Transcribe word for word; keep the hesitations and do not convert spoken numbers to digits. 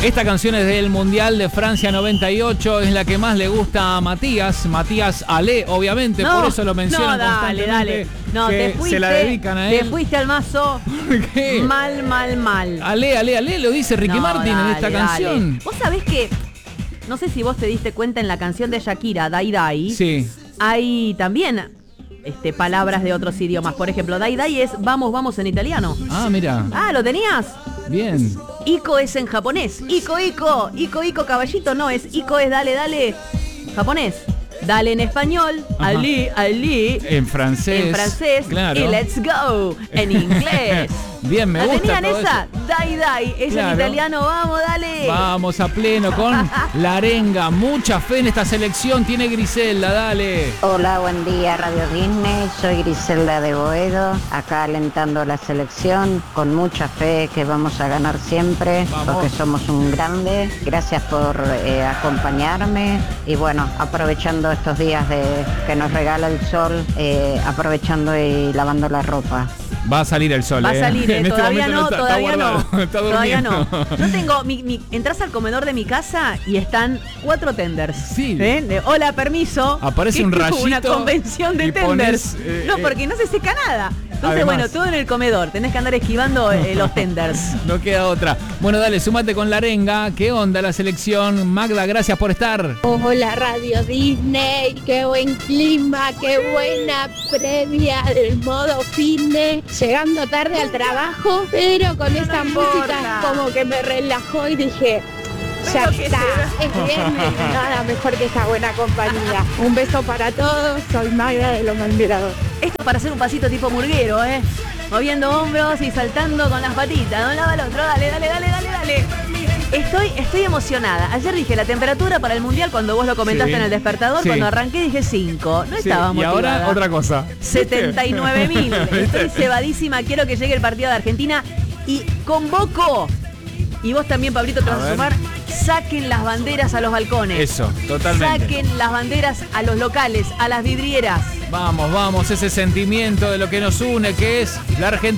Esta canción es del Mundial de Francia noventa y ocho, es la que más le gusta a Matías, Matías Ale, obviamente, no, por eso lo mencionan no, dale, constantemente. Dale. No, que te fuiste, se la dedican a él. Te fuiste al mazo. ¿Qué? Mal, mal, mal. Ale, Ale, Ale, lo dice Ricky no, Martin dale, en esta dale. canción. Vos sabés que, no sé si vos te diste cuenta en la canción de Shakira, Dai Dai. Sí. Hay también este, palabras de otros idiomas. Por ejemplo, Dai Dai es vamos, vamos en italiano. Ah, mira. Ah, ¿lo tenías? Bien. Iko es en japonés. Iko, Iko. Iko, Iko, caballito. No, es Iko es dale, dale. Japonés. Dale en español. Ajá. Ali, Ali. En francés. En francés. Claro. Y let's go. En inglés. Bien, me ¿La gusta tenían todo esa? eso. Dai Dai. Es Claro. en italiano. Vamos, dale. Vamos a pleno con la arenga. Mucha fe en esta selección tiene Griselda, dale. Hola, buen día Radio Disney, soy Griselda de Boedo, acá alentando a la selección, con mucha fe que vamos a ganar siempre, Vamos. porque somos un grande. Gracias por eh, acompañarme y bueno, aprovechando estos días de que nos regala el sol, eh, aprovechando y lavando la ropa. Va a salir el sol, Va eh. a salir, eh. En este Todavía momento no, está- todavía está no. guardado, está Todavía no. durmiendo. Yo tengo, mi, mi, entras al comedor de mi casa y están cuatro tenders. Sí. ¿Eh? De, hola, permiso. Aparece ¿Qué un es rayito una convención de y tenders. pones, eh, no, eh, porque no se seca nada. Entonces, además. bueno, todo en el comedor. Tenés que andar esquivando eh, los tenders. No queda otra. Bueno, dale, sumate con la arenga. ¿Qué onda la selección? Magda, gracias por estar. Hola Radio Disney, qué buen clima, qué buena previa del modo fitness, llegando tarde al trabajo, pero con esta no música importa. como que me relajó y dije, ya Pero que está, se- es viernes y nada mejor que esta buena compañía. Un beso para todos, soy Magda de Los Malmirados. Esto para hacer un pasito tipo murguero, ¿eh? Moviendo hombros y saltando con las patitas. De un lado al otro. Dale, dale, dale, dale, dale. Estoy, estoy emocionada. Ayer dije la temperatura para el Mundial cuando vos lo comentaste Sí. en el despertador. Sí. Cuando arranqué dije cinco. No Sí, estaba y motivada. ahora otra cosa. setenta y nueve mil. Estoy cebadísima. Quiero que llegue el partido de Argentina. Y convoco. Y vos también, Pablito, te A vas a ver. sumar. Saquen las banderas a los balcones. Eso, totalmente. Saquen las banderas a los locales, a las vidrieras. Vamos, vamos, ese sentimiento de lo que nos une, que es la Argentina.